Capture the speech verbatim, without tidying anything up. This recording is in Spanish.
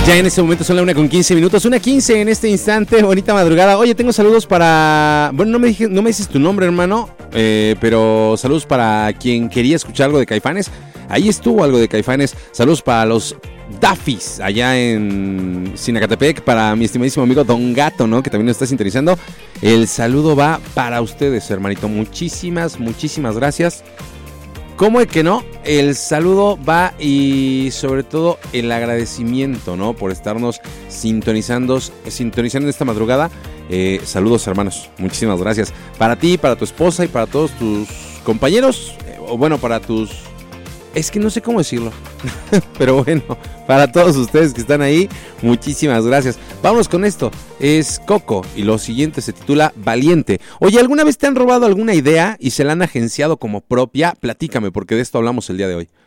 Ya en este momento son la una con quince minutos, una quince en este instante, bonita madrugada. Oye, tengo saludos para... Bueno, no me, dije, no me dices tu nombre, hermano, eh, pero saludos para quien quería escuchar algo de Caifanes. Ahí estuvo algo de Caifanes. Saludos para los Dafis allá en Sinacatepec, para mi estimadísimo amigo Don Gato, ¿no? Que también nos está sintonizando. El saludo va para ustedes, hermanito. Muchísimas, muchísimas gracias. ¿Cómo es que no? El saludo va y sobre todo el agradecimiento, ¿no? Por estarnos sintonizando, sintonizando esta madrugada. Eh, saludos, hermanos. Muchísimas gracias. Para ti, para tu esposa y para todos tus compañeros. Eh, o bueno, para tus... Es que no sé cómo decirlo. Pero bueno, para todos ustedes que están ahí, muchísimas gracias. Vámonos con esto. Es Coco y lo siguiente se titula Valiente. Oye, ¿alguna vez te han robado alguna idea y se la han agenciado como propia? Platícame, porque de esto hablamos el día de hoy.